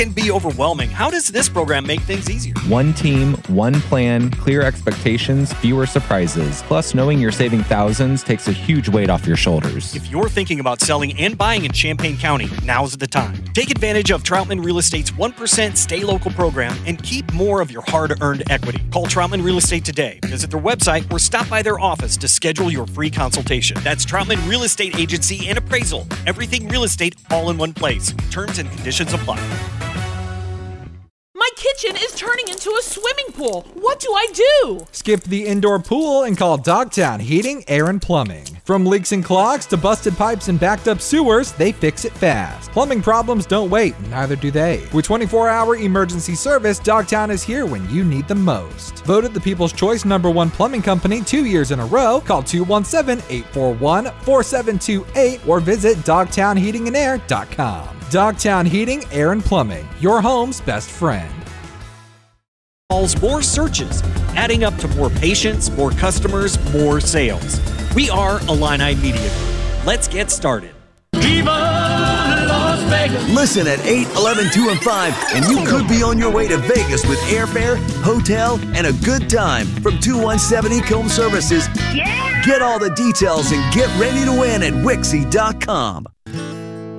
Can be overwhelming. How does this program make things easier? One team, one plan, clear expectations, fewer surprises. Plus, knowing you're saving thousands takes a huge weight off your shoulders. If you're thinking about selling and buying in Champaign County, now's the time. Take advantage of Troutman Real Estate's 1% Stay Local program and keep more of your hard-earned equity. Call Troutman Real Estate today. Visit their website or stop by their office to schedule your free consultation. That's Troutman Real Estate Agency and Appraisal. Everything real estate all in one place. Terms and conditions apply. My kitchen is turning into a swimming pool. What do I do? Skip the indoor pool and call Dogtown Heating, Air, and Plumbing. From leaks and clogs to busted pipes and backed up sewers, they fix it fast. Plumbing problems don't wait, neither do they. With 24-hour emergency service, Dogtown is here when you need them most. Voted the People's Choice #1 plumbing company 2 years in a row, call 217-841-4728 or visit dogtownheatingandair.com. Dogtown Heating, Air, and Plumbing, your home's best friend. More searches, adding up to more patients, more customers, more sales. We are Illini Media Group. Let's get started. Viva Las Vegas. Listen at 8, 11, 2, and 5, and you could be on your way to Vegas with airfare, hotel, and a good time from 217 Ecom Services. Yeah! Get all the details and get ready to win at Wixie.com.